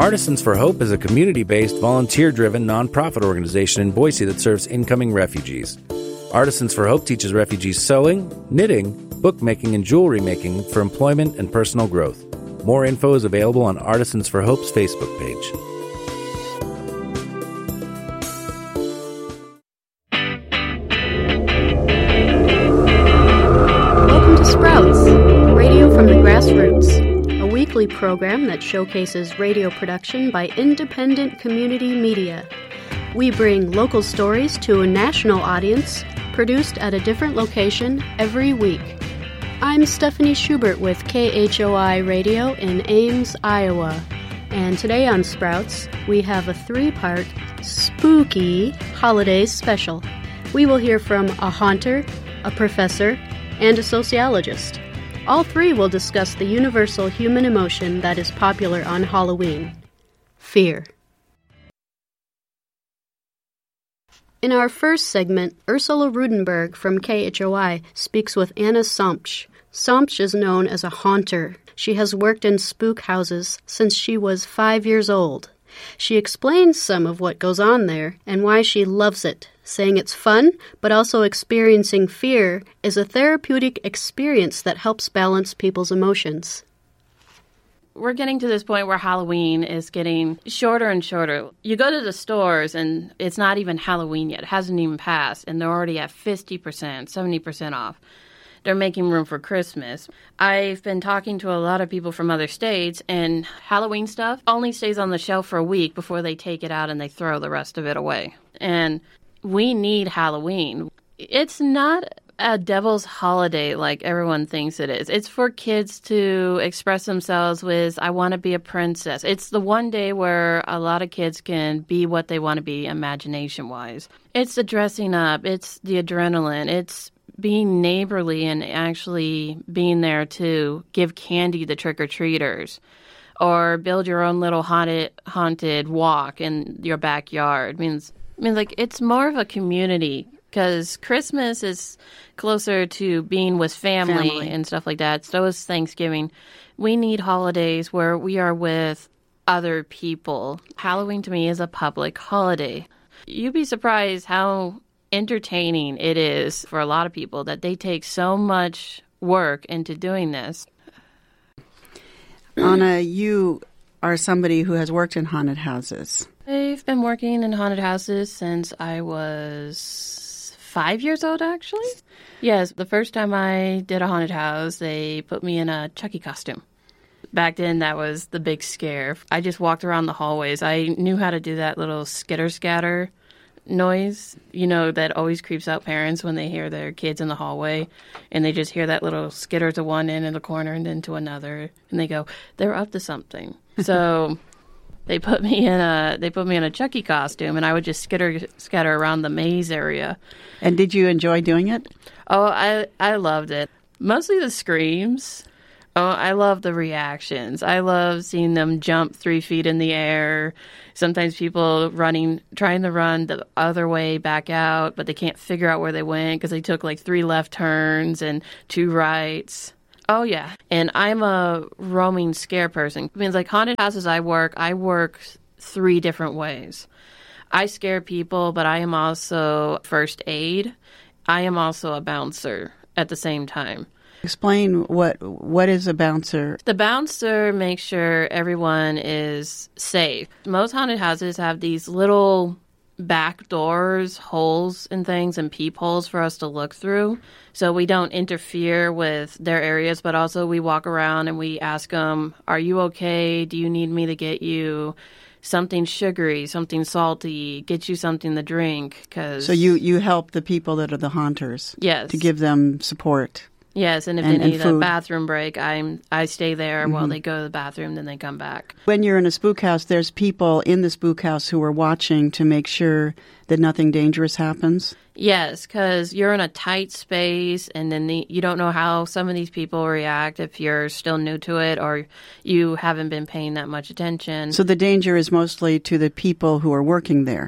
Artisans for Hope is a community-based, volunteer-driven nonprofit organization in Boise that serves incoming refugees. Artisans for Hope teaches refugees sewing, knitting, bookmaking, and jewelry making for employment and personal growth. More info is available on Artisans for Hope's Facebook page. Welcome to Sprouts, radio from the grassroots, a weekly program that showcases radio production by independent community media. We bring local stories to a national audience, produced at a different location every week. I'm Stephanie Schubert with KHOI Radio in Ames, Iowa. And today on Sprouts, we have a 3-part spooky holiday special. We will hear from a haunter, a professor, and a sociologist. All three will discuss the universal human emotion that is popular on Halloween: fear. In our first segment, Ursula Rudenberg from KHOI speaks with Anna Sompsch. Sompsch is known as a haunter. She has worked in spook houses since she was 5 years old. She explains some of what goes on there and why she loves it, saying it's fun, but also experiencing fear is a therapeutic experience that helps balance people's emotions. We're getting to this point where Halloween is getting shorter and shorter. You go to the stores and it's not even Halloween yet. It hasn't even passed, and they're already at 50%, 70% off. They're making room for Christmas. I've been talking to a lot of people from other states, and Halloween stuff only stays on the shelf for a week before they take it out and they throw the rest of it away. And we need Halloween. It's not a devil's holiday like everyone thinks it is. It's for kids to express themselves with, I want to be a princess. It's the one day where a lot of kids can be what they want to be imagination-wise. It's the dressing up. It's the adrenaline. It's being neighborly and actually being there to give candy to trick-or-treaters or build your own little haunted walk in your backyard. Means like it's more of a community, because Christmas is closer to being with family and stuff like that. So is Thanksgiving. We need holidays where we are with other people. Halloween to me is a public holiday. You'd be surprised how entertaining it is for a lot of people that they take so much work into doing this. Anna, you are somebody who has worked in haunted houses. I've been working in haunted houses since I was 5 years old, actually. Yes, the first time I did a haunted house, they put me in a Chucky costume. Back then, that was the big scare. I just walked around the hallways. I knew how to do that little skitter-scatter noise, that always creeps out parents when they hear their kids in the hallway and they just hear that little skitter to one end of the corner and then to another, and they go, they're up to something. So they put me in a Chucky costume, and I would just scatter around the maze area. And did you enjoy doing it? Oh, I loved it. Mostly the screams. Oh, I love the reactions. I love seeing them jump 3 feet in the air. Sometimes people trying to run the other way back out, but they can't figure out where they went because they took like 3 left turns and 2 rights. Oh, yeah. And I'm a roaming scare person. It means like haunted houses I work 3 different ways. I scare people, but I am also first aid. I am also a bouncer at the same time. Explain what is a bouncer? The bouncer makes sure everyone is safe. Most haunted houses have these little back doors, holes and things, and peepholes for us to look through. So we don't interfere with their areas, but also we walk around and we ask them, are you okay? Do you need me to get you something sugary, something salty, get you something to drink? So you help the people that are the haunters? Yes. To give them support? Yes, and if they need a bathroom break, I stay there while they go to the bathroom, then they come back. When you're in a spook house, there's people in the spook house who are watching to make sure that nothing dangerous happens? Yes, because you're in a tight space, and then you don't know how some of these people react if you're still new to it or you haven't been paying that much attention. So the danger is mostly to the people who are working there?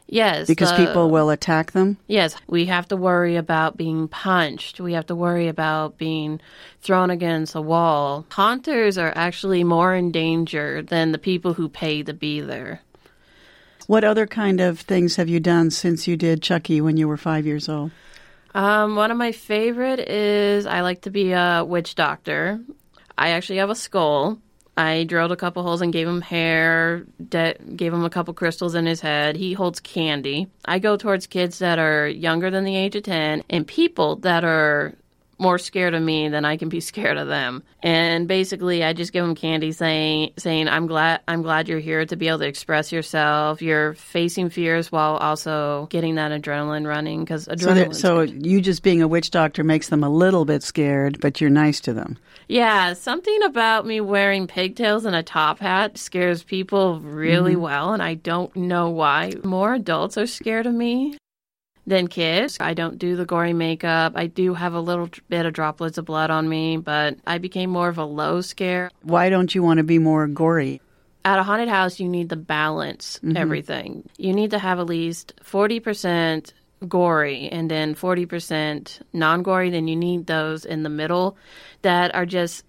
Yes. Because people will attack them? Yes. We have to worry about being punched. We have to worry about being thrown against a wall. Haunters are actually more in danger than the people who pay to be there. What other kind of things have you done since you did Chucky when you were 5 years old? One of my favorite is I like to be a witch doctor. I actually have a skull. I drilled a couple holes and gave him hair, gave him a couple crystals in his head. He holds candy. I go towards kids that are younger than the age of 10 and people that are more scared of me than I can be scared of them. And basically, I just give them candy saying I'm glad you're here to be able to express yourself. You're facing fears while also getting that adrenaline running because adrenaline. So you just being a witch doctor makes them a little bit scared, but you're nice to them. Yeah, something about me wearing pigtails and a top hat scares people really well, and I don't know why. More adults are scared of me than kids. I don't do the gory makeup. I do have a little bit of droplets of blood on me, but I became more of a low scare. Why don't you want to be more gory? At a haunted house, you need to balance everything. You need to have at least 40% gory and then 40% non-gory. Then you need those in the middle that are just,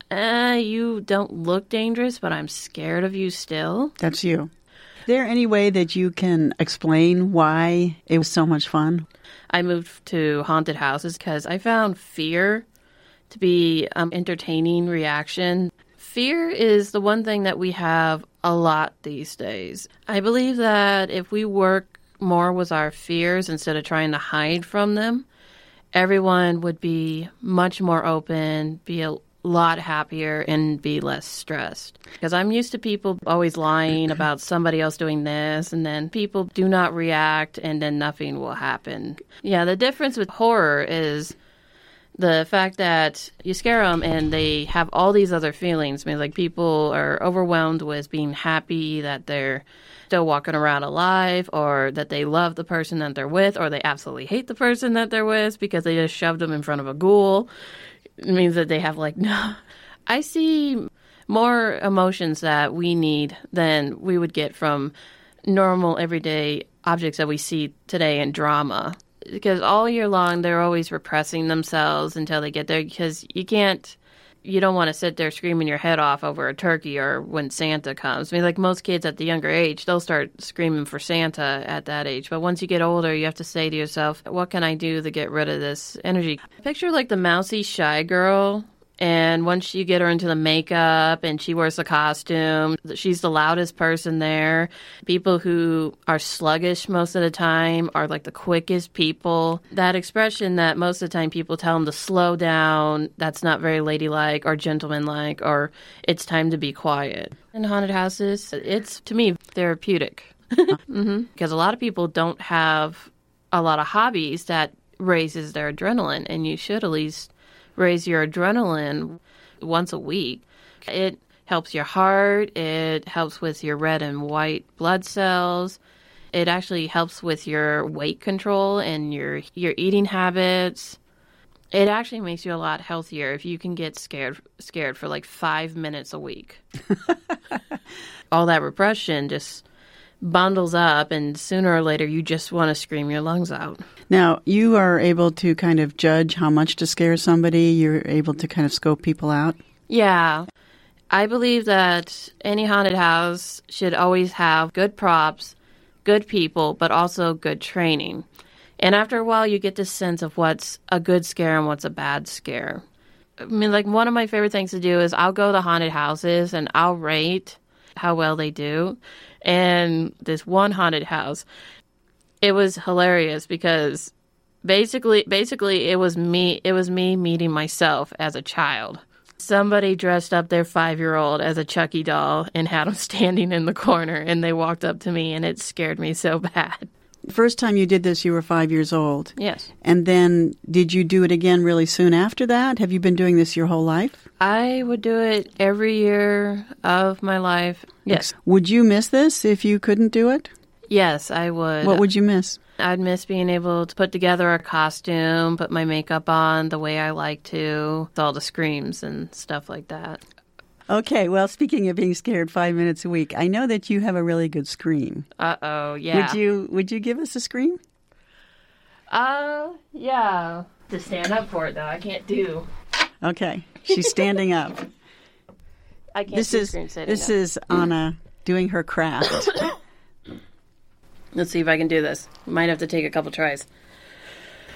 you don't look dangerous, but I'm scared of you still. That's you. Is there any way that you can explain why it was so much fun? I moved to haunted houses because I found fear to be an entertaining reaction. Fear is the one thing that we have a lot these days. I believe that if we work more with our fears instead of trying to hide from them, everyone would be much more open, be a lot happier, and be less stressed. Because I'm used to people always lying about somebody else doing this, and then people do not react, and then nothing will happen. Yeah, the difference with horror is the fact that you scare them and they have all these other feelings. I mean, like people are overwhelmed with being happy that they're still walking around alive, or that they love the person that they're with, or they absolutely hate the person that they're with because they just shoved them in front of a ghoul. It means that they have no. I see more emotions that we need than we would get from normal everyday objects that we see today in drama. Because all year long, they're always repressing themselves until they get there. Because you don't want to sit there screaming your head off over a turkey or when Santa comes. I mean, like most kids at the younger age, they'll start screaming for Santa at that age. But once you get older, you have to say to yourself, what can I do to get rid of this energy? Picture like the mousy, shy girl. And once you get her into the makeup and she wears the costume, she's the loudest person there. People who are sluggish most of the time are like the quickest people. That expression that most of the time people tell them to slow down, that's not very ladylike or gentlemanlike, or it's time to be quiet. In haunted houses, it's, to me, therapeutic. Because a lot of people don't have a lot of hobbies that raises their adrenaline, and you should at least raise your adrenaline once a week. It helps your heart. It helps with your red and white blood cells. It actually helps with your weight control and your eating habits. It actually makes you a lot healthier if you can get scared for like 5 minutes a week. All that repression just bundles up, and sooner or later you just want to scream your lungs out. Now, you are able to kind of judge how much to scare somebody. You're able to kind of scope people out. Yeah. I believe that any haunted house should always have good props, good people, but also good training. And after a while, you get this sense of what's a good scare and what's a bad scare. I mean, like, one of my favorite things to do is I'll go to haunted houses and I'll rate how well they do. And this one haunted house, it was hilarious because basically it was me meeting myself as a child. Somebody dressed up their 5-year-old as a Chucky doll and had him standing in the corner, and they walked up to me, and it scared me so bad. The first time you did this, you were 5 years old. Yes. And then did you do it again really soon after that? Have you been doing this your whole life? I would do it every year of my life. Yes. Would you miss this if you couldn't do it? Yes, I would. What would you miss? I'd miss being able to put together a costume, put my makeup on the way I like to, with all the screams and stuff like that. Okay, well, speaking of being scared 5 minutes a week, I know that you have a really good scream. Uh-oh, yeah. Would you give us a scream? Yeah. To stand up for it, though, I can't do. Okay, she's standing up. I can't scream sitting This up. is Anna doing her craft. Let's see if I can do this. Might have to take a couple tries.